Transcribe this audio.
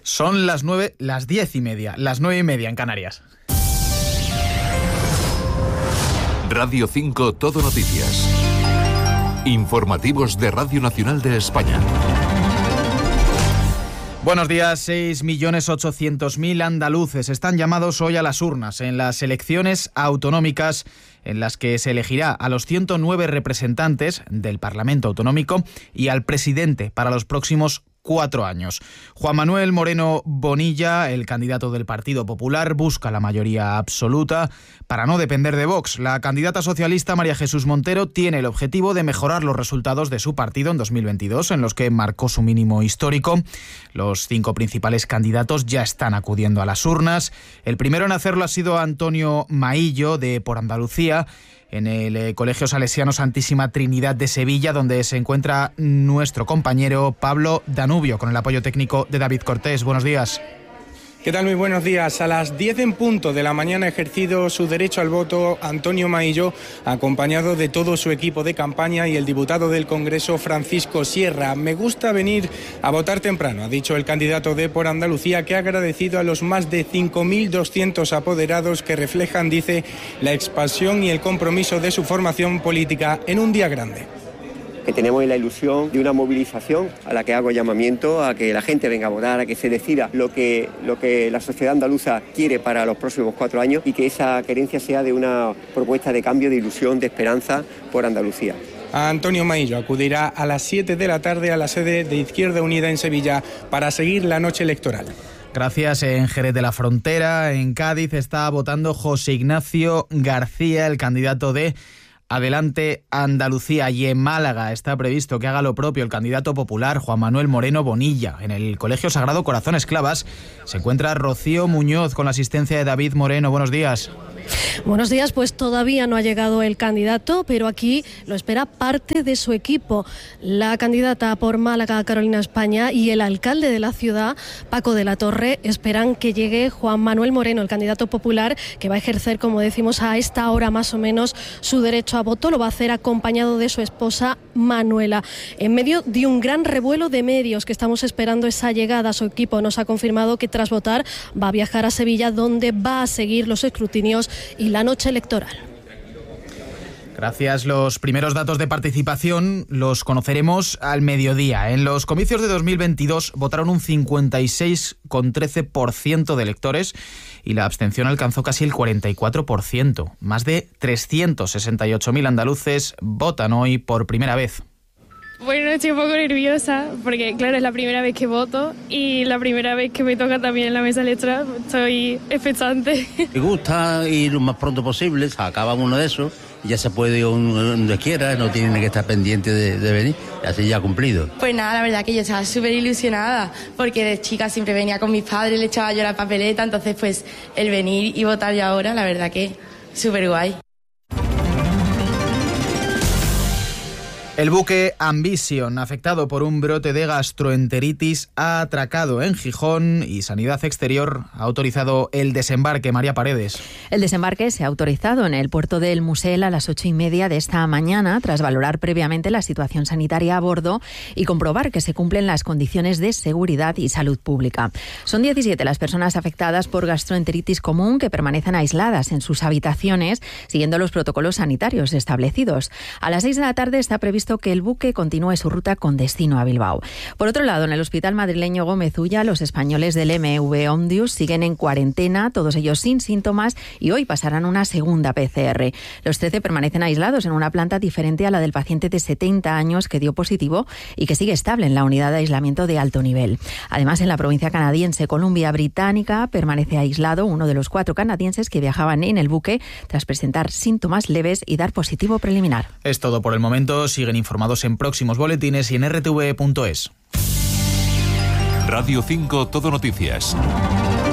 Son las 10:30, las 9:30 en Canarias. Radio 5 Todo Noticias. Informativos de Radio Nacional de España. Buenos días. 6.800.000 andaluces están llamados hoy a las urnas en las elecciones autonómicas en las que se elegirá a los 109 representantes del Parlamento Autonómico y al presidente para los próximos 4 años. Juan Manuel Moreno Bonilla, el candidato del Partido Popular, busca la mayoría absoluta para no depender de Vox. La candidata socialista María Jesús Montero tiene el objetivo de mejorar los resultados de su partido en 2022, en los que marcó su mínimo histórico. Los 5 principales candidatos ya están acudiendo a las urnas. El primero en hacerlo ha sido Antonio Maillo, de Por Andalucía, en el Colegio Salesiano Santísima Trinidad de Sevilla, donde se encuentra nuestro compañero Pablo Danubio, con el apoyo técnico de David Cortés. Buenos días. ¿Qué tal? Muy buenos días. A las 10 en punto de la mañana ha ejercido su derecho al voto Antonio Maillo, acompañado de todo su equipo de campaña y el diputado del Congreso Francisco Sierra. Me gusta venir a votar temprano, ha dicho el candidato de Por Andalucía, que ha agradecido a los más de 5.200 apoderados que reflejan, dice, la expansión y el compromiso de su formación política en un día grande. Que tenemos la ilusión de una movilización a la que hago llamamiento a que la gente venga a votar, a que se decida lo que la sociedad andaluza quiere para los próximos 4 años y que esa querencia sea de una propuesta de cambio, de ilusión, de esperanza por Andalucía. Antonio Maillo acudirá a las 7 de la tarde a la sede de Izquierda Unida en Sevilla para seguir la noche electoral. Gracias. En Jerez de la Frontera, en Cádiz, está votando José Ignacio García, el candidato de Adelante Andalucía, y en Málaga está previsto que haga lo propio el candidato popular Juan Manuel Moreno Bonilla. En el Colegio Sagrado Corazón Esclavas se encuentra Rocío Muñoz con la asistencia de David Moreno. Buenos días. Buenos días, pues todavía no ha llegado el candidato, pero aquí lo espera parte de su equipo. La candidata por Málaga, Carolina España, y el alcalde de la ciudad, Paco de la Torre, esperan que llegue Juan Manuel Moreno, el candidato popular, que va a ejercer, como decimos, a esta hora más o menos su derecho a voto. Lo va a hacer acompañado de su esposa Manuela. En medio de un gran revuelo de medios que estamos esperando esa llegada, su equipo nos ha confirmado que tras votar va a viajar a Sevilla, donde va a seguir los escrutinios y la noche electoral. Gracias. Los primeros datos de participación los conoceremos al mediodía. En los comicios de 2022 votaron un 56,13% de electores y la abstención alcanzó casi el 44%. Más de 368.000 andaluces votan hoy por primera vez. Bueno, estoy un poco nerviosa porque, claro, es la primera vez que voto y la primera vez que me toca también en la mesa electoral. Estoy expectante. Me gusta ir lo más pronto posible, se acaba uno de esos y ya se puede ir donde quiera, no tiene que estar pendiente de venir, así ya cumplido. Pues nada, la verdad que yo estaba súper ilusionada porque de chica siempre venía con mis padres, le echaba yo la papeleta, entonces pues el venir y votar yo ahora, la verdad que súper guay. El buque Ambition, afectado por un brote de gastroenteritis, ha atracado en Gijón y Sanidad Exterior ha autorizado el desembarque. María Paredes. El desembarque se ha autorizado en el puerto del Musel a las 8:30 de esta mañana, tras valorar previamente la situación sanitaria a bordo y comprobar que se cumplen las condiciones de seguridad y salud pública. Son 17 las personas afectadas por gastroenteritis común que permanecen aisladas en sus habitaciones, siguiendo los protocolos sanitarios establecidos. A las 6 de la tarde está previsto que el buque continúe su ruta con destino a Bilbao. Por otro lado, en el hospital madrileño Gómez Ulla, los españoles del MV Ondius siguen en cuarentena, todos ellos sin síntomas, y hoy pasarán una segunda PCR. Los 13 permanecen aislados en una planta diferente a la del paciente de 70 años que dio positivo y que sigue estable en la unidad de aislamiento de alto nivel. Además, en la provincia canadiense Columbia Británica permanece aislado uno de los 4 canadienses que viajaban en el buque tras presentar síntomas leves y dar positivo preliminar. Es todo por el momento. Siguen informados en próximos boletines y en rtv.es. Radio 5 Todo Noticias.